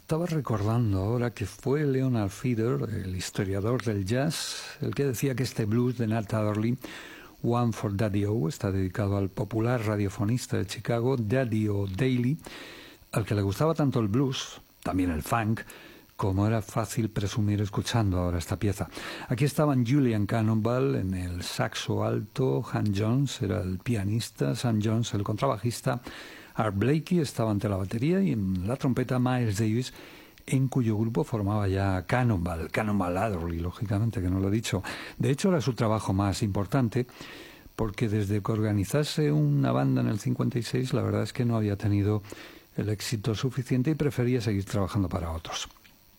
Estaba recordando ahora que fue Leonard Feather, el historiador del jazz, el que decía que este blues de Nat Adderley, One for Daddy-O, está dedicado al popular radiofonista de Chicago, Daddy-O Daily, al que le gustaba tanto el blues, también el funk, como era fácil presumir escuchando ahora esta pieza. Aquí estaban Julian Cannonball en el saxo alto, Han Jones era el pianista, Sam Jones el contrabajista, Art Blakey estaba ante la batería y en la trompeta Miles Davis, en cuyo grupo formaba ya Cannonball Adderley, lógicamente, que no lo he dicho. De hecho, era su trabajo más importante, porque desde que organizase una banda en el 56, la verdad es que no había tenido el éxito suficiente y prefería seguir trabajando para otros.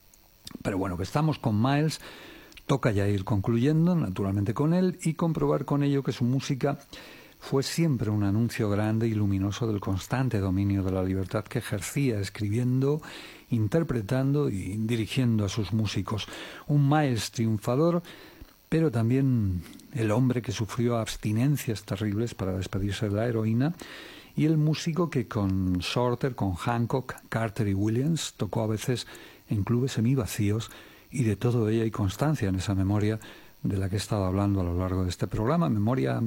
Pero bueno, que estamos con Miles, toca ya ir concluyendo, naturalmente con él, y comprobar con ello que su música fue siempre un anuncio grande y luminoso del constante dominio de la libertad que ejercía escribiendo, interpretando y dirigiendo a sus músicos. Un Miles triunfador, pero también el hombre que sufrió abstinencias terribles para despedirse de la heroína, y el músico que con Shorter, con Hancock, Carter y Williams tocó a veces en clubes semivacíos, y de todo ello hay constancia en esa memoria de la que he estado hablando a lo largo de este programa, memoria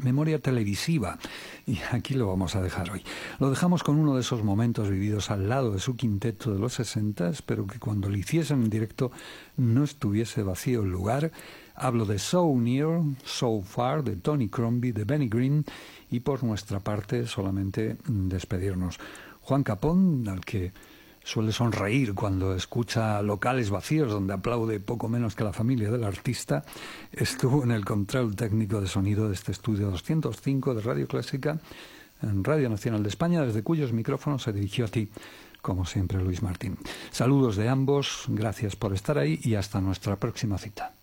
televisiva, y aquí lo vamos a dejar hoy. Lo dejamos con uno de esos momentos vividos al lado de su quinteto de los 60, espero que cuando lo hiciesen en directo no estuviese vacío el lugar. Hablo de So Near, So Far, de Tony Crombie, de Benny Green, y por nuestra parte solamente despedirnos. Juan Capón, al que suele sonreír cuando escucha locales vacíos donde aplaude poco menos que la familia del artista, estuvo en el control técnico de sonido de este estudio 205 de Radio Clásica en Radio Nacional de España, desde cuyos micrófonos se dirigió a ti, como siempre, Luis Martín. Saludos de ambos, gracias por estar ahí y hasta nuestra próxima cita.